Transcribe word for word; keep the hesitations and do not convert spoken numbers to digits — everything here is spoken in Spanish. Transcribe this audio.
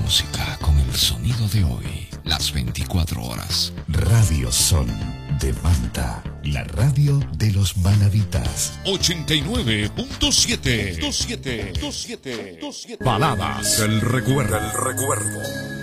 música con el sonido de hoy, las veinticuatro horas. Radio Son de Manta, la radio de los manavitas. ochenta y nueve punto siete. Baladas del recuerdo. El recuerdo.